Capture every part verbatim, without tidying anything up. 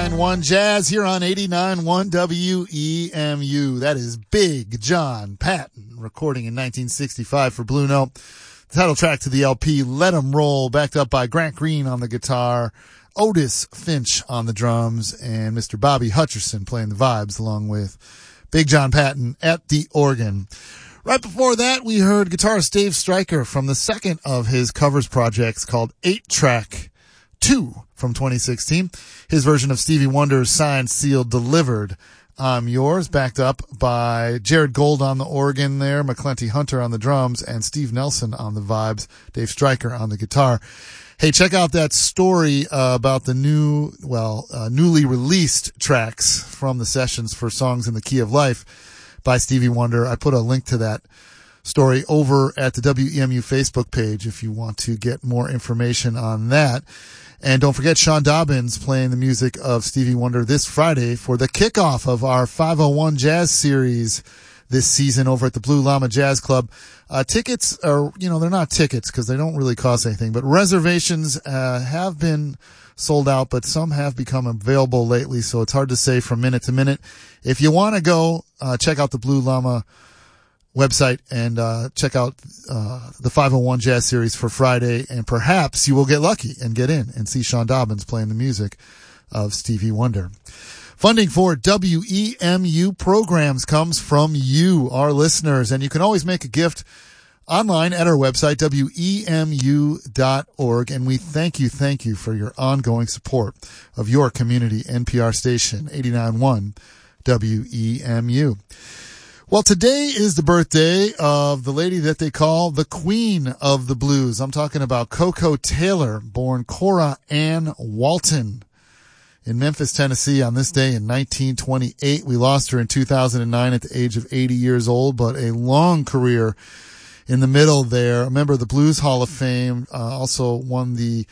eighty-nine point one Jazz here on eighty-nine point one W E M U. That is Big John Patton, recording in nineteen sixty-five for Blue Note. The title track to the L P, Let 'Em Roll, backed up by Grant Green on the guitar, Otis Finch on the drums, and Mister Bobby Hutcherson playing the vibes along with Big John Patton at the organ. Right before that, we heard guitarist Dave Stryker from the second of his covers projects called eight track two from twenty sixteen. His version of Stevie Wonder's Signed, Sealed, Delivered, I'm Yours, backed up by Jared Gold on the organ there, McClenty Hunter on the drums, and Steve Nelson on the vibes, Dave Stryker on the guitar. Hey, check out that story uh, about the new, well, uh, newly released tracks from the sessions for Songs in the Key of Life by Stevie Wonder. I put a link to that story over at the W E M U Facebook page if you want to get more information on that. And don't forget Sean Dobbins playing the music of Stevie Wonder this Friday for the kickoff of our five oh one Jazz Series this season over at the Blue Llama Jazz Club. Uh, tickets are, you know, they're not tickets because they don't really cost anything, but reservations uh, have been sold out, but some have become available lately, so it's hard to say from minute to minute. If you want to go, uh, check out the Blue Llama website and uh check out uh the five oh one Jazz Series for Friday, and perhaps you will get lucky and get in and see Sean Dobbins playing the music of Stevie Wonder. Funding for W E M U programs comes from you, our listeners, and you can always make a gift online at our website, W E M U dot org, and we thank you, thank you for your ongoing support of your community N P R station, eighty-nine point one W E M U. Well, today is the birthday of the lady that they call the Queen of the Blues. I'm talking about Koko Taylor, born Cora Ann Walton in Memphis, Tennessee on this day in nineteen twenty-eight. We lost her in two thousand nine at the age of eighty years old, but a long career in the middle there. A member of the Blues Hall of Fame, uh, also won the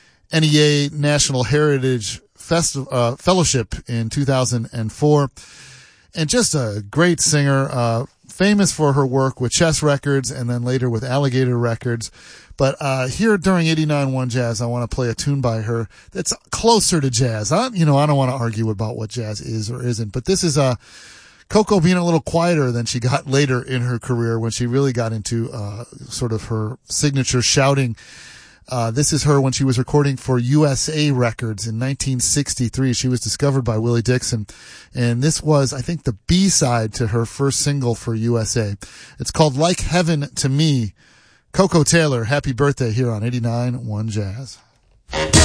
N E A National Heritage Festi- uh, Fellowship in two thousand four. And just a great singer, uh, famous for her work with Chess Records and then later with Alligator Records. But, uh, here during eighty-nine point one Jazz, I want to play a tune by her that's closer to jazz. I, you know, I don't want to argue about what jazz is or isn't, but this is, uh, Koko being a little quieter than she got later in her career when she really got into, uh, sort of her signature shouting. Uh, this is her when she was recording for U S A Records in nineteen sixty-three. She was discovered by Willie Dixon, and this was, I think, the B-side to her first single for U S A. It's called Like Heaven to Me. Koko Taylor, happy birthday here on eighty-nine point one Jazz.